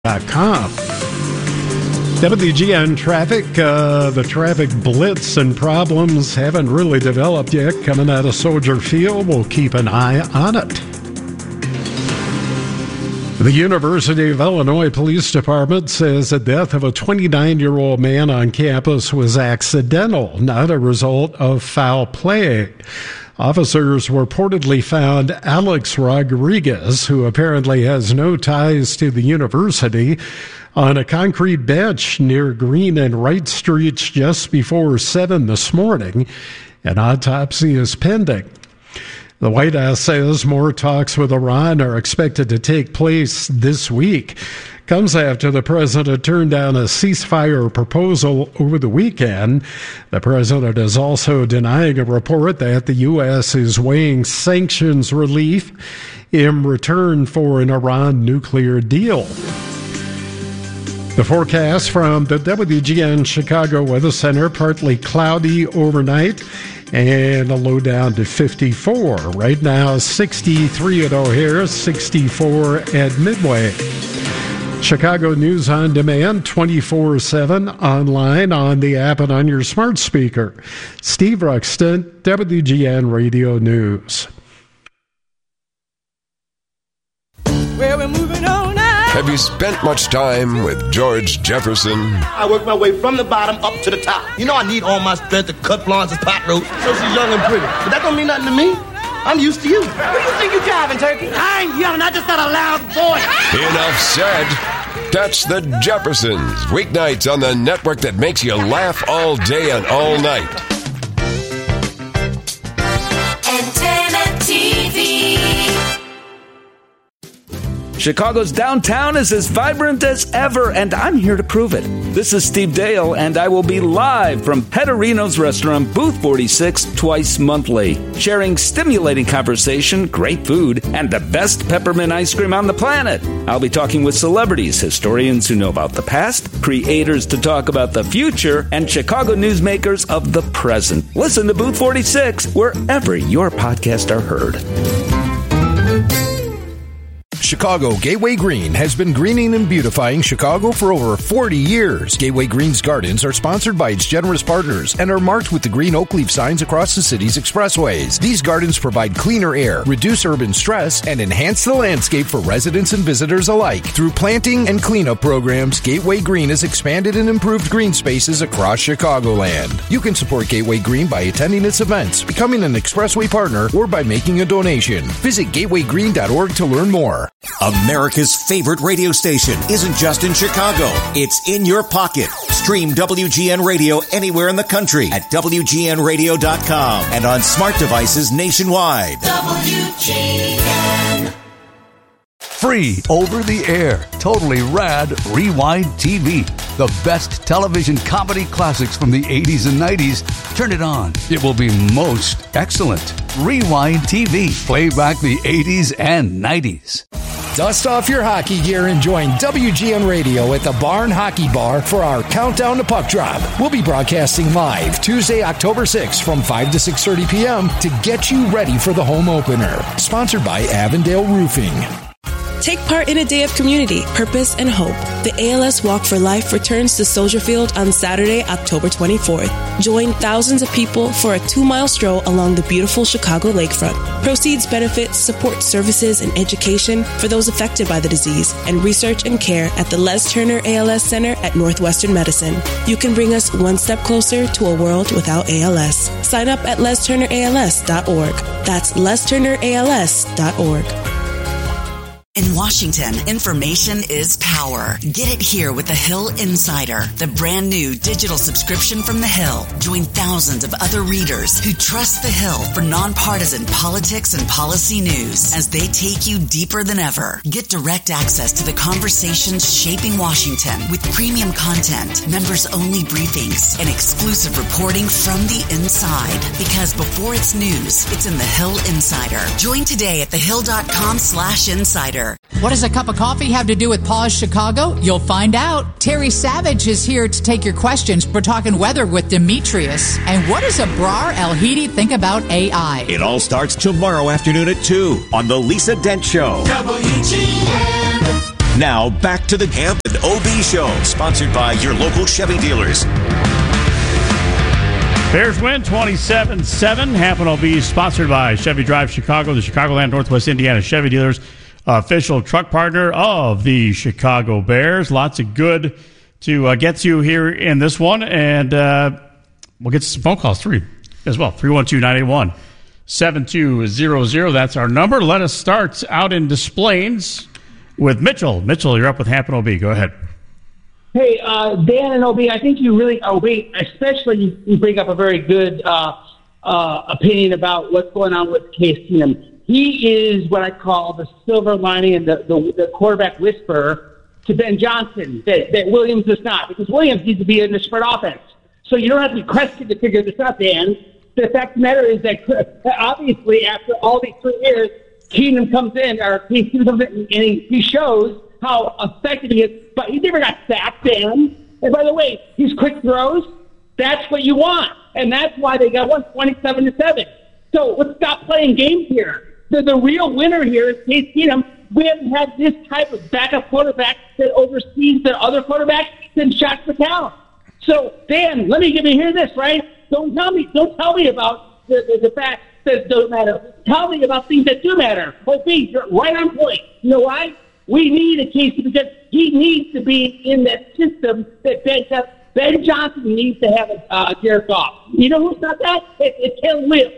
WGN traffic, the traffic blitz and problems haven't really developed yet coming out of Soldier Field. We'll keep an eye on it. The University of Illinois Police Department says the death of a 29-year-old man on campus was accidental, not a result of foul play. Officers reportedly found Alex Rodriguez, who apparently has no ties to the university, on a concrete bench near Green and Wright Streets just before 7 this morning. An autopsy is pending. The White House says more talks with Iran are expected to take place this week. Comes after the president turned down a ceasefire proposal over the weekend. The president is also denying a report that the U.S. is weighing sanctions relief in return for an Iran nuclear deal. The forecast from the WGN Chicago Weather Center, partly cloudy overnight and a low down to 54. Right now, 63 at O'Hare, 64 at Midway. Chicago News on Demand, 24/7, online, on the app, and on your smart speaker. Steve Ruxton, WGN Radio News. Well, we're moving on now. Have you spent much time with George Jefferson? I worked my way from the bottom up to the top. You know I need all my strength to cut Florence's pot roast so she's young and pretty. But that don't mean nothing to me. I'm used to you. Where do you think you're driving, Turkey? I ain't yelling. I just got a loud voice. Enough said. That's the Jeffersons. Weeknights on the network that makes you laugh all day and all night. Antenna TV. Chicago's downtown is as vibrant as ever, and I'm here to prove it. This is Steve Dale, and I will be live from Petterino's Restaurant, Booth 46, twice monthly, sharing stimulating conversation, great food, and the best peppermint ice cream on the planet. I'll be talking with celebrities, historians who know about the past, creators to talk about the future, and Chicago newsmakers of the present. Listen to Booth 46 wherever your podcasts are heard. Chicago Gateway Green has been greening and beautifying Chicago for over 40 years. Gateway Green's gardens are sponsored by its generous partners and are marked with the green oak leaf signs across the city's expressways. These gardens provide cleaner air, reduce urban stress, and enhance the landscape for residents and visitors alike. Through planting and cleanup programs, Gateway Green has expanded and improved green spaces across Chicagoland. You can support Gateway Green by attending its events, becoming an expressway partner, or by making a donation. Visit gatewaygreen.org to learn more. America's favorite radio station isn't just in Chicago. It's in your pocket. Stream WGN Radio anywhere in the country at WGNradio.com and on smart devices nationwide. WGN. Free over the air, totally rad Rewind TV. The best television comedy classics from the 80s and 90s. Turn it on. It will be most excellent. Rewind TV. Play back the 80s and 90s. Dust off your hockey gear and join WGN Radio at the Barn Hockey Bar for our Countdown to Puck Drop. We'll be broadcasting live Tuesday, October 6th from 5 to 6:30 p.m. to get you ready for the home opener. Sponsored by Avondale Roofing. Take part in a day of community, purpose, and hope. The ALS Walk for Life returns to Soldier Field on Saturday, October 24th. Join thousands of people for a 2-mile stroll along the beautiful Chicago lakefront. Proceeds benefit support services and education for those affected by the disease and research and care at the Les Turner ALS Center at Northwestern Medicine. You can bring us one step closer to a world without ALS. Sign up at lesturnерals.org. That's lesturnерals.org. In Washington, information is power. Get it here with The Hill Insider, the brand new digital subscription from The Hill. Join thousands of other readers who trust The Hill for nonpartisan politics and policy news as they take you deeper than ever. Get direct access to the conversations shaping Washington with premium content, members-only briefings, and exclusive reporting from the inside. Because before it's news, it's in The Hill Insider. Join today at thehill.com/insider. What does a cup of coffee have to do with Paws Chicago? You'll find out. Terry Savage is here to take your questions. We're talking weather with Demetrius. And what does Abrar El-Hidi think about AI? It all starts tomorrow afternoon at 2 on The Lisa Dent Show. WGN. Now, back to the Hamp and OB Show, sponsored by your local Chevy dealers. Bears win 27-7. Hamp and OB sponsored by Chevy Drive Chicago, the Chicagoland Northwest Indiana Chevy dealers, official truck partner of the Chicago Bears. Lots of good to get to here in this one, and we'll get some phone calls through as well. 312-981-7200. That's our number. Let us start out in Des Plaines with Mitchell. Mitchell, you're up with Hamp and OB. Go ahead. Hey, Dan and OB, I think you really, OB, especially you bring up a very good opinion about what's going on with Case Keenum. He is what I call the silver lining and the quarterback whisperer to Ben Johnson that Williams is not, because Williams needs to be in the spread offense. So you don't have to be questioned to figure this out, Dan. The fact of the matter is that obviously after all these 3 years, Keenum comes in, or Case Keenum comes in, and he shows how effective he is, but he never got sacked, Dan. And by the way, these quick throws, that's what you want. And that's why they got 27-7. So let's stop playing games here. The real winner here is Case Keenum. We haven't had this type of backup quarterback that oversees the other quarterbacks since Josh McCown. So, Dan, let me hear this, right? Don't tell me about the facts that don't matter. Tell me about things that do matter. OB, you're right on point. You know why? We need a Case because he needs to be in that system that Ben Johnson needs to have Jared Goff. You know who's not that? It's Caleb Williams.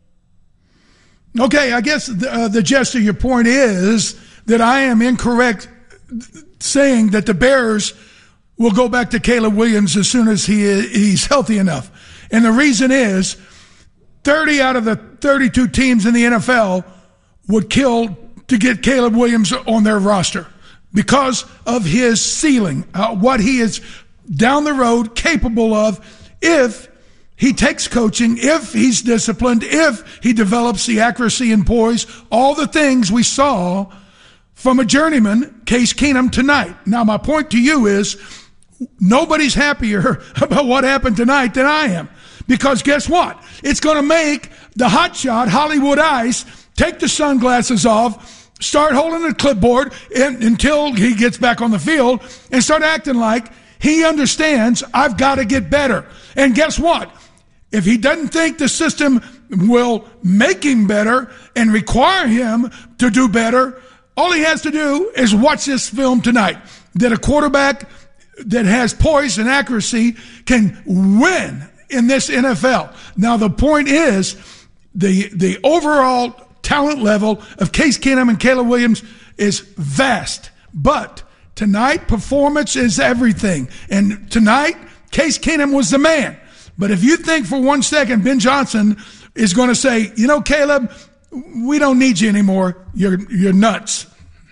Okay, I guess the gist of your point is that I am incorrect saying that the Bears will go back to Caleb Williams as soon as he's healthy enough. And the reason is 30 out of the 32 teams in the NFL would kill to get Caleb Williams on their roster because of his ceiling, what he is down the road capable of if he takes coaching, if he's disciplined, if he develops the accuracy and poise, all the things we saw from a journeyman, Case Keenum, tonight. Now, my point to you is nobody's happier about what happened tonight than I am. Because guess what? It's going to make the hotshot Hollywood Ice take the sunglasses off, start holding the clipboard until he gets back on the field, and start acting like he understands I've got to get better. And guess what? If he doesn't think the system will make him better and require him to do better, all he has to do is watch this film tonight. That a quarterback that has poise and accuracy can win in this NFL. Now, the point is the overall talent level of Case Keenum and Caleb Williams is vast. But tonight, performance is everything. And tonight, Case Keenum was the man. But if you think for 1 second Ben Johnson is going to say, you know, Caleb, we don't need you anymore, you're nuts.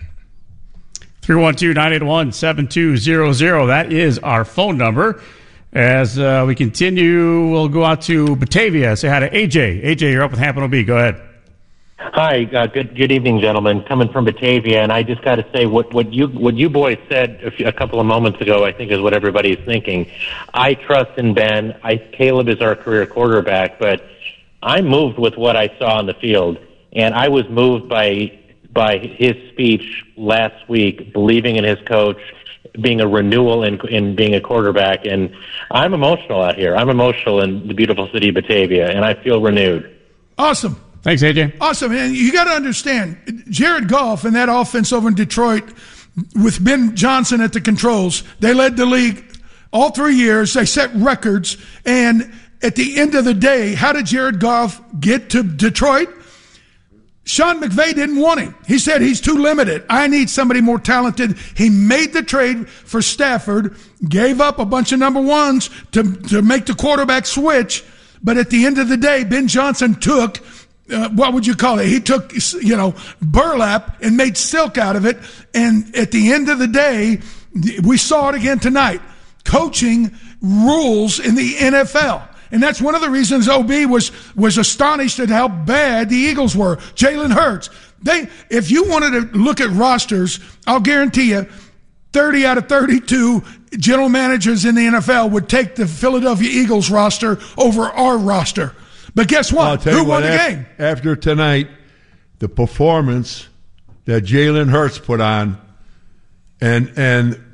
312-981-7200. That is our phone number. As we continue, we'll go out to Batavia. Say hi to AJ. AJ, you're up with Hamp and OB. Go ahead. Hi, good evening, gentlemen. Coming from Batavia, and I just got to say what you boys said a couple of moments ago, I think is what everybody's thinking. I trust in Ben. Caleb is our career quarterback, but I'm moved with what I saw on the field, and I was moved by his speech last week, believing in his coach, being a renewal in being a quarterback, and I'm emotional out here. I'm emotional in the beautiful city of Batavia, and I feel renewed. Awesome. Thanks, AJ. Awesome. And you got to understand, Jared Goff and that offense over in Detroit with Ben Johnson at the controls, they led the league all 3 years. They set records. And at the end of the day, how did Jared Goff get to Detroit? Sean McVay didn't want him. He said he's too limited. I need somebody more talented. He made the trade for Stafford, gave up a bunch of number ones to make the quarterback switch. But at the end of the day, Ben Johnson took what would you call it? He took, burlap and made silk out of it. And at the end of the day, we saw it again tonight. Coaching rules in the NFL. And that's one of the reasons OB was astonished at how bad the Eagles were. Jalen Hurts. If you wanted to look at rosters, I'll guarantee you 30 out of 32 general managers in the NFL would take the Philadelphia Eagles roster over our roster. But guess what? Who won the game? After tonight, the performance that Jalen Hurts put on, And